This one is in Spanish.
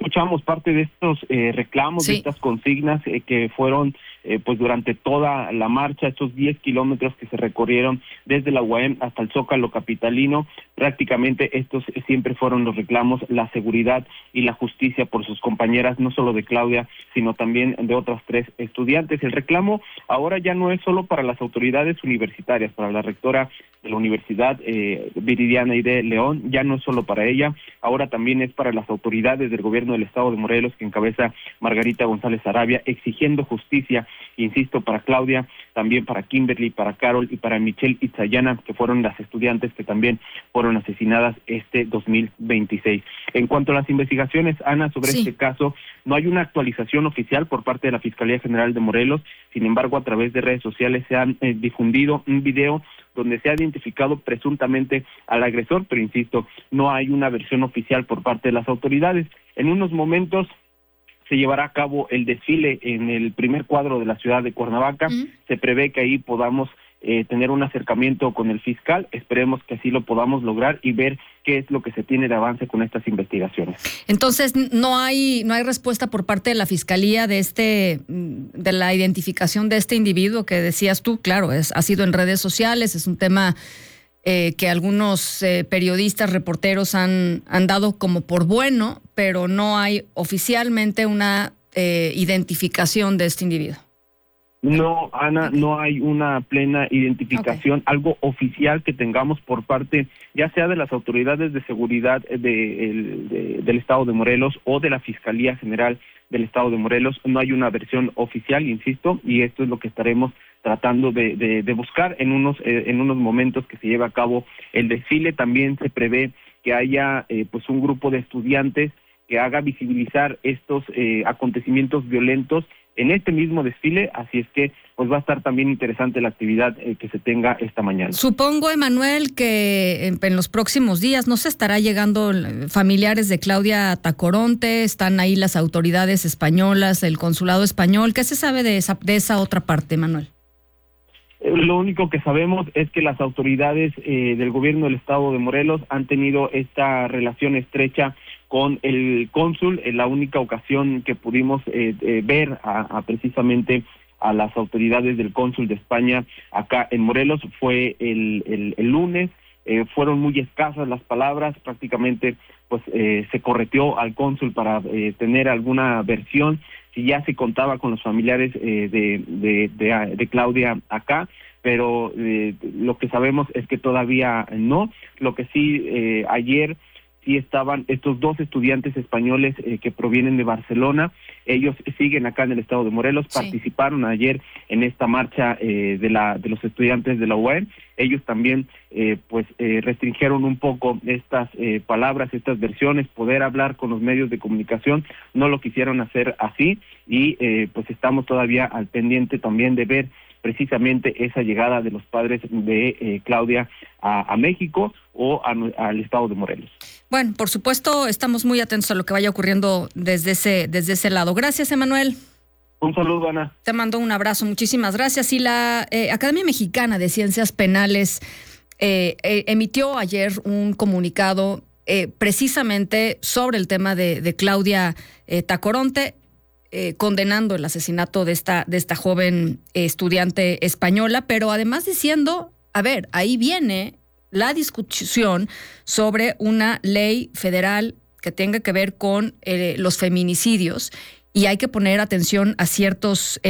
escuchamos parte de estos reclamos, Sí. de estas consignas que fueron pues durante toda la marcha, estos 10 kilómetros que se recorrieron desde la UAM hasta el Zócalo capitalino. Prácticamente estos siempre fueron los reclamos, la seguridad y la justicia por sus compañeras, no solo de Claudia, sino también de otras 3 estudiantes. El reclamo ahora ya no es solo para las autoridades universitarias, para la rectora de la Universidad Viridiana Aide León, ya no es solo para ella, ahora también es para las autoridades del gobierno del estado de Morelos, que encabeza Margarita González Arabia, exigiendo justicia, insisto, para Claudia, también para Kimberly, para Carol y para Michelle Itzayana, que fueron las estudiantes que también fueron asesinadas este 2026. En cuanto a las investigaciones, Ana, sobre este caso, no hay una actualización oficial por parte de la Fiscalía General de Morelos. Sin embargo, a través de redes sociales se han difundido un video donde se ha identificado presuntamente al agresor, pero insisto, no hay una versión oficial por parte de las autoridades. En unos momentos se llevará a cabo el desfile en el primer cuadro de la ciudad de Cuernavaca. Se prevé que ahí podamos tener un acercamiento con el fiscal. Esperemos que así lo podamos lograr y ver qué es lo que se tiene de avance con estas investigaciones. Entonces, no hay respuesta por parte de la Fiscalía de la identificación de este individuo que decías tú. Claro, ha sido en redes sociales, es un tema que algunos periodistas, reporteros han dado como por bueno, pero no hay oficialmente una identificación de este individuo. No, Ana, no hay una plena identificación, algo oficial que tengamos por parte, ya sea de las autoridades de seguridad del Estado de Morelos o de la Fiscalía General del Estado de Morelos. No hay una versión oficial, insisto, y esto es lo que estaremos tratando de buscar en unos momentos que se lleve a cabo el desfile. También se prevé que haya pues un grupo de estudiantes que haga visibilizar estos acontecimientos violentos en este mismo desfile, así es que pues va a estar también interesante la actividad que se tenga esta mañana. Supongo, Emanuel, que en los próximos días no se estará llegando familiares de Claudia Tacoronte, están ahí las autoridades españolas, el consulado español. ¿Qué se sabe de esa otra parte, Emanuel? Lo único que sabemos es que las autoridades del gobierno del estado de Morelos han tenido esta relación estrecha con el cónsul. En la única ocasión que pudimos ver precisamente a las autoridades del cónsul de España acá en Morelos fue el lunes. Fueron muy escasas las palabras, prácticamente pues se correteó al cónsul para tener alguna versión, si ya se contaba con los familiares de Claudia acá, pero lo que sabemos es que todavía no. Lo que sí, ayer sí estaban estos 2 estudiantes españoles que provienen de Barcelona. Ellos siguen acá en el estado de Morelos, participaron ayer en esta marcha de los estudiantes de la UAM. Ellos también restringieron un poco estas palabras, estas versiones, poder hablar con los medios de comunicación. No lo quisieron hacer así y pues estamos todavía al pendiente también de ver precisamente esa llegada de los padres de Claudia a México o al estado de Morelos. Bueno, por supuesto, estamos muy atentos a lo que vaya ocurriendo desde ese lado. Gracias, Emanuel. Un saludo, Ana. Te mando un abrazo, muchísimas gracias. Y la Academia Mexicana de Ciencias Penales emitió ayer un comunicado precisamente sobre el tema de Claudia Tacoronte, condenando el asesinato de esta joven estudiante española, pero además diciendo, a ver, ahí viene la discusión sobre una ley federal que tenga que ver con los feminicidios y hay que poner atención a ciertos